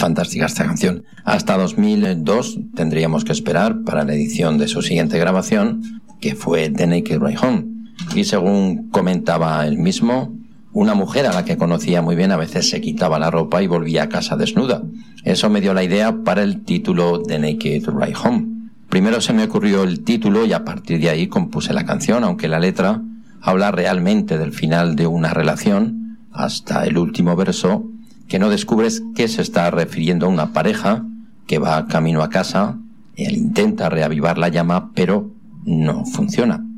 fantástica esta canción. Hasta 2002 tendríamos que esperar para la edición de su siguiente grabación, que fue The Naked Ride Home. Y según comentaba él mismo, una mujer a la que conocía muy bien a veces se quitaba la ropa y volvía a casa desnuda. Eso me dio la idea para el título The Naked Ride Home. Primero se me ocurrió el título y a partir de ahí compuse la canción, aunque la letra habla realmente del final de una relación hasta el último verso, que no descubres que se está refiriendo a una pareja que va camino a casa. Él intenta reavivar la llama, pero no funciona.